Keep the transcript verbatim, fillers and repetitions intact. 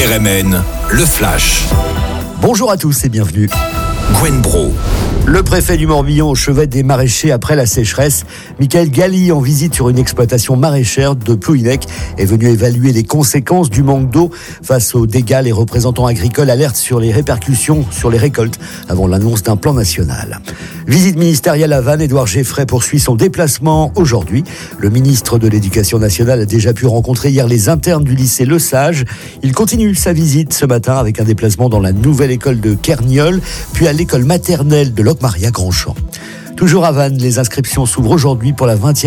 R M N, le Flash. Bonjour à tous et bienvenue. Gwen Bro. Le préfet du Morbihan au chevet des maraîchers après la sécheresse. Michael Galli, en visite sur une exploitation maraîchère de Plouhinec, est venu évaluer les conséquences du manque d'eau. Face aux dégâts, les représentants agricoles alertent sur les répercussions sur les récoltes avant l'annonce d'un plan national. Visite ministérielle à Vannes, Édouard Geffray poursuit son déplacement aujourd'hui. Le ministre de l'Éducation nationale a déjà pu rencontrer hier les internes du lycée Le Sage. Il continue sa visite ce matin avec un déplacement dans la nouvelle école de Kerniol, puis à l'école maternelle de Locmaria Grandchamp. Toujours à Vannes, les inscriptions s'ouvrent aujourd'hui pour la vingtième